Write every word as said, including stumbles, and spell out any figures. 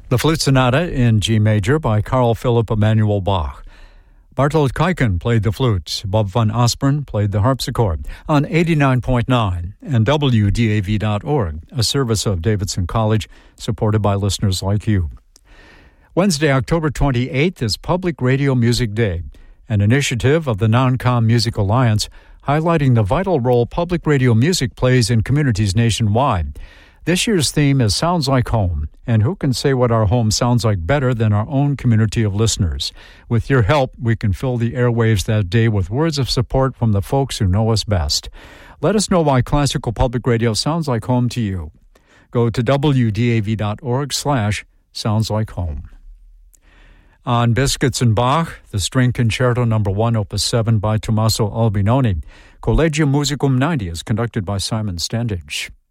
The Flute Sonata in G major by Carl Philipp Emanuel Bach. Bartolt Kuiken played the flute. Bob van Asperen played the harpsichord on eighty-nine point nine and W D A V dot org, a service of Davidson College supported by listeners like you. Wednesday, October twenty-eighth is Public Radio Music Day, an initiative of the Non-Com Music Alliance highlighting the vital role public radio music plays in communities nationwide. This year's theme is Sounds Like Home, and who can say what our home sounds like better than our own community of listeners? With your help, we can fill the airwaves that day with words of support from the folks who know us best. Let us know why classical public radio sounds like home to you. Go to W D A V dot org slash sounds like home. On Biscuits and Bach, the String Concerto Number one, Opus seven by Tommaso Albinoni. Collegium Musicum ninety is conducted by Simon Standage.